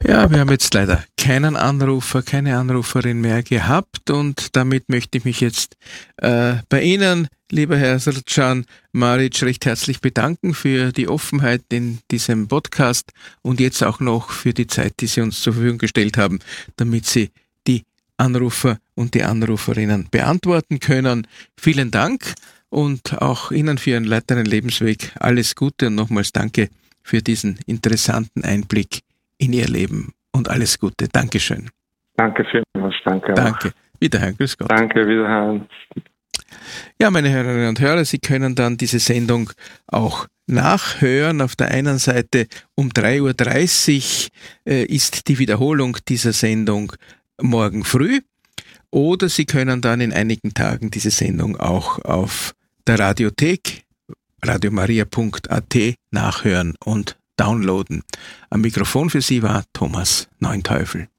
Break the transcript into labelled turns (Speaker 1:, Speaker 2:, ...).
Speaker 1: Ja, wir haben jetzt leider keinen Anrufer, keine Anruferin mehr gehabt und damit möchte ich mich jetzt bei Ihnen, lieber Herr Srdjan Maric, recht herzlich bedanken für die Offenheit in diesem Podcast und jetzt auch noch für die Zeit, die Sie uns zur Verfügung gestellt haben, damit Sie die Anrufer und die Anruferinnen beantworten können. Vielen Dank und auch Ihnen für Ihren weiteren Lebensweg alles Gute und nochmals danke für diesen interessanten Einblick in Ihr Leben und alles Gute. Dankeschön.
Speaker 2: Danke vielmals. Danke.
Speaker 1: Danke. Wiederhören. Grüß Gott.
Speaker 2: Danke, wiederhören.
Speaker 1: Ja, meine Hörerinnen und Hörer, Sie können dann diese Sendung auch nachhören. Auf der einen Seite um 3.30 Uhr ist die Wiederholung dieser Sendung morgen früh. Oder Sie können dann in einigen Tagen diese Sendung auch auf der Radiothek radiomaria.at nachhören und downloaden. Am Mikrofon für Sie war Thomas Neunteufel.